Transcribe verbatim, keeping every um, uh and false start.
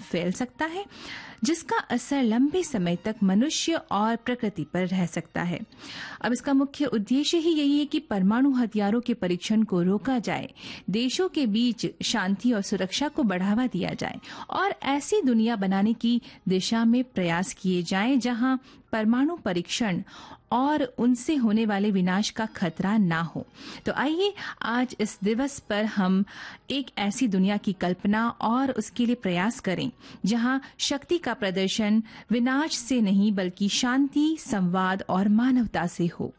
फैल सकता है, जिसका असर लंबे समय तक मनुष्य और प्रकृति पर रह सकता है। अब इसका मुख्य उद्देश्य ही यही है कि परमाणु हथियारों के परीक्षण को रोका जाए, देशों के बीच शांति और सुरक्षा को बढ़ावा दिया जाए और ऐसी दुनिया बनाने की दिशा में प्रयास किए जाएं जहां परमाणु परीक्षण और उनसे होने वाले विनाश का खतरा ना हो। तो आइए आज इस दिवस पर हम एक ऐसी दुनिया की कल्पना और उसके लिए प्रयास करें जहां शक्ति का प्रदर्शन विनाश से नहीं बल्कि शांति, संवाद और मानवता से हो।